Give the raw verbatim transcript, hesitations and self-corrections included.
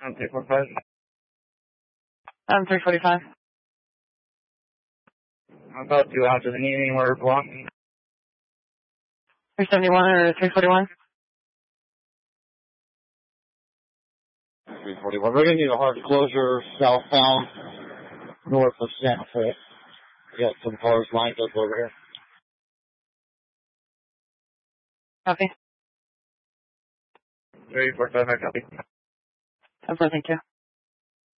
Um, three forty-five. Um, three forty-five. About two ounces in anywhere blocking. three seventy-one or three forty-one? three forty-one. We're going to need a hard closure southbound north of Santa Fe. We got some cars lined up over here. Copy. three forty-five, I copy. Over, thank you.